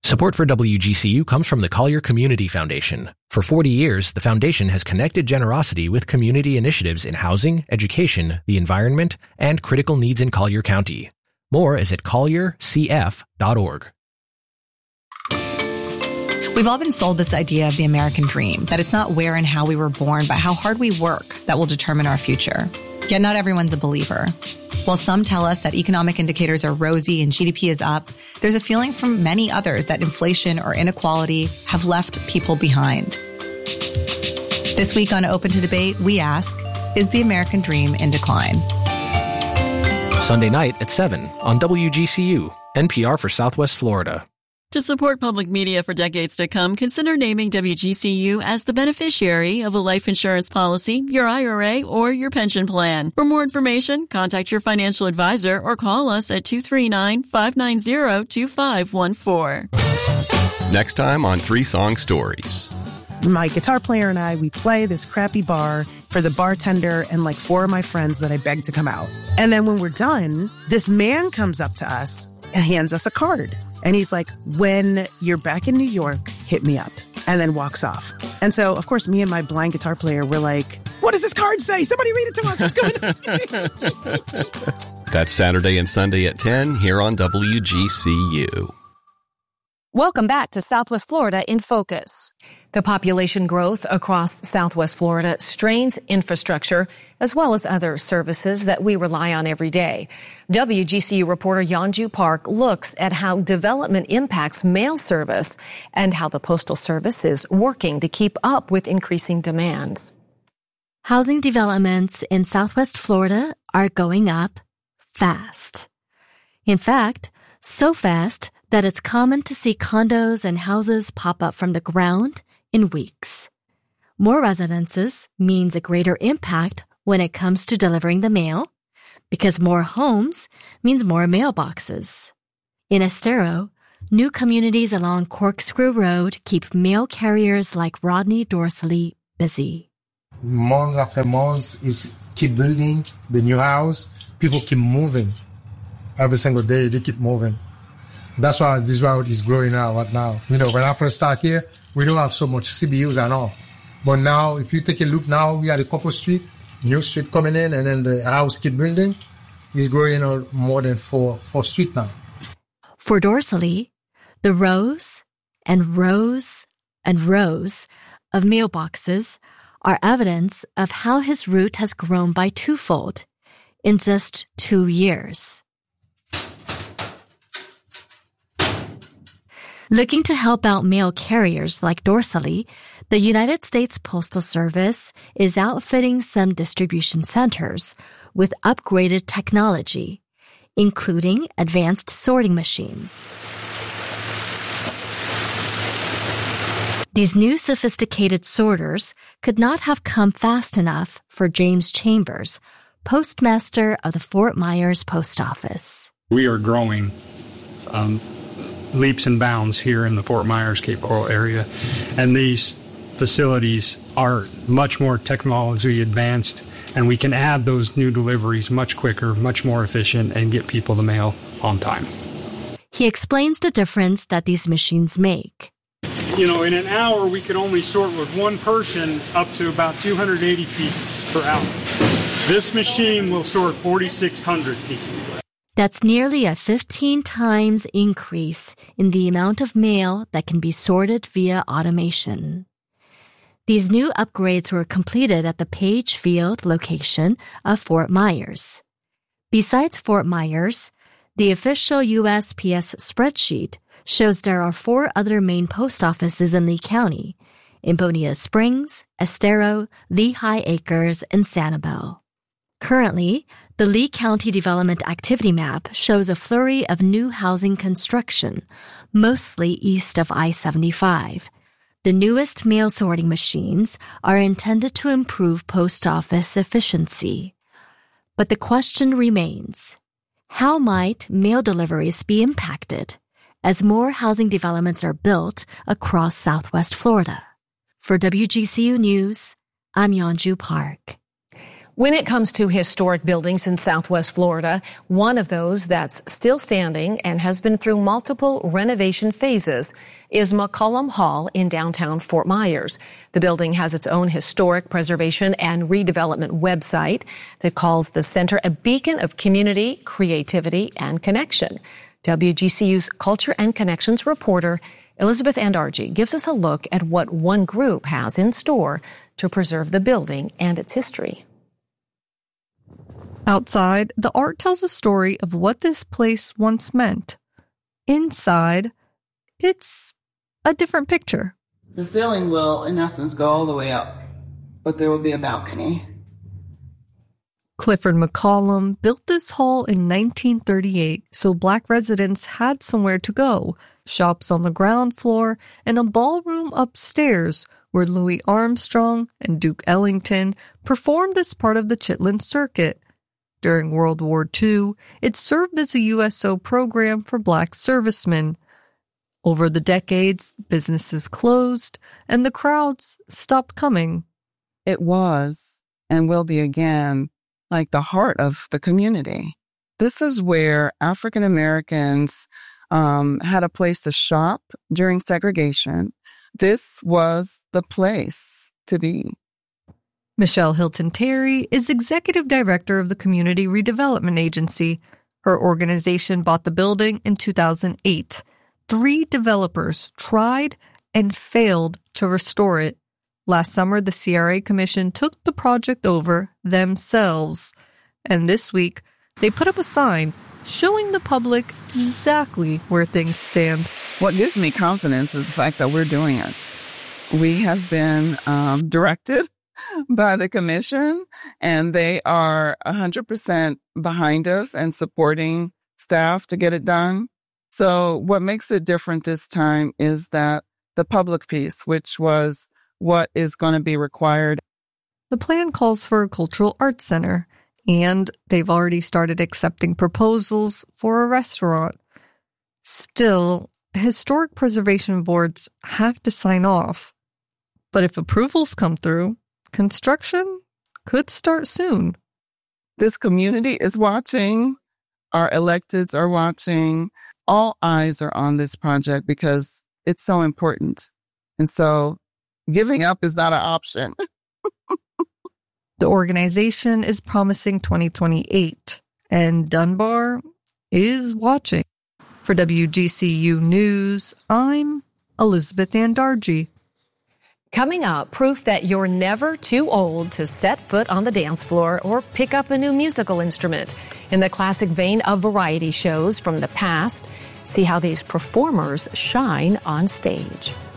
Support for WGCU comes from the Collier Community Foundation. For 40 years, the foundation has connected generosity with community initiatives in housing, education, the environment, and critical needs in Collier County. More is at colliercf.org. We've all been sold this idea of the American dream, that it's not where and how we were born, but how hard we work that will determine our future. Yet not everyone's a believer. While some tell us that economic indicators are rosy and GDP is up, there's a feeling from many others that inflation or inequality have left people behind. This week on Open to Debate, we ask, is the American dream in decline? Sunday night at 7 on WGCU, NPR for Southwest Florida. To support public media for decades to come, consider naming WGCU as the beneficiary of a life insurance policy, your IRA, or your pension plan. For more information, contact your financial advisor or call us at 239-590-2514. Next time on 3 Song Stories. My guitar player and I, we play this crappy bar for the bartender and like 4 of my friends that I begged to come out. And then when we're done, this man comes up to us and hands us a card. And he's like, when you're back in New York, hit me up. And then walks off. And so, of course, me and my blind guitar player were like, what does this card say? Somebody read it to us. What's going on? That's Saturday and Sunday at 10 here on WGCU. Welcome back to Southwest Florida in Focus. The population growth across Southwest Florida strains infrastructure as well as other services that we rely on every day. WGCU reporter Yanju Park looks at how development impacts mail service and how the Postal Service is working to keep up with increasing demands. Housing developments in Southwest Florida are going up fast. In fact, so fast that it's common to see condos and houses pop up from the ground in weeks. More residences means a greater impact when it comes to delivering the mail, because more homes means more mailboxes. In Estero, new communities along Corkscrew Road keep mail carriers like Rodney Dorsley busy. Months after months, is keep building the new house. People keep moving. Every single day, they keep moving. That's why this route is growing out right now. You know, when I first started here, we don't have so much CBUs and all. But now, if you take a look now, we have a couple street, new street coming in, and then the house keep building. It's growing out more than four street now. For Dorsley, the rows and rows and rows of mailboxes are evidence of how his route has grown by twofold in just 2 years. Looking to help out mail carriers like Dorsley, the United States Postal Service is outfitting some distribution centers with upgraded technology, including advanced sorting machines. These new sophisticated sorters could not have come fast enough for James Chambers, postmaster of the Fort Myers Post Office. We are growing leaps and bounds here in the Fort Myers Cape Coral area, and these facilities are much more technology advanced, and we can add those new deliveries much quicker, much more efficient, and get people the mail on time. He explains the difference that these machines make. You know, in an hour, we could only sort with one person up to about 280 pieces per hour. This machine will sort 4,600 pieces. That's nearly a 15 times increase in the amount of mail that can be sorted via automation. These new upgrades were completed at the Page Field location of Fort Myers. Besides Fort Myers, the official USPS spreadsheet shows there are 4 other main post offices in Lee County: in Bonita Springs, Estero, Lehigh Acres, and Sanibel. Currently, the Lee County Development Activity Map shows a flurry of new housing construction, mostly east of I-75. The newest mail sorting machines are intended to improve post office efficiency. But the question remains, how might mail deliveries be impacted as more housing developments are built across Southwest Florida? For WGCU News, I'm Yanju Park. When it comes to historic buildings in Southwest Florida, one of those that's still standing and has been through multiple renovation phases is McCollum Hall in downtown Fort Myers. The building has its own historic preservation and redevelopment website that calls the center a beacon of community, creativity, and connection. WGCU's Culture and Connections reporter Elizabeth Andarji gives us a look at what one group has in store to preserve the building and its history. Outside, the art tells a story of what this place once meant. Inside, it's a different picture. The ceiling will, in essence, go all the way up, but there will be a balcony. Clifford McCollum built this hall in 1938 so Black residents had somewhere to go, shops on the ground floor, and a ballroom upstairs where Louis Armstrong and Duke Ellington performed as part of the Chitlin Circuit. During World War II, it served as a USO program for Black servicemen. Over the decades, businesses closed and the crowds stopped coming. It was, and will be again, like the heart of the community. This is where African Americans had a place to shop during segregation. This was the place to be. Michelle Hilton Terry is executive director of the Community Redevelopment Agency. Her organization bought the building in 2008. 3 developers tried and failed to restore it. Last summer, the CRA Commission took the project over themselves. And this week, they put up a sign showing the public exactly where things stand. What gives me confidence is the fact that we're doing it. We have been directed by the commission, and they are 100% behind us and supporting staff to get it done. So what makes it different this time is that the public piece, which was what is going to be required. The plan calls for a cultural arts center, and they've already started accepting proposals for a restaurant. Still, historic preservation boards have to sign off. But if approvals come through, construction could start soon. This community is watching. Our electeds are watching. All eyes are on this project because it's so important. And so giving up is not an option. The organization is promising 2028, and Dunbar is watching. For WGCU News, I'm Elizabeth Andarji. Coming up, proof that you're never too old to set foot on the dance floor or pick up a new musical instrument. In the classic vein of variety shows from the past, see how these performers shine on stage.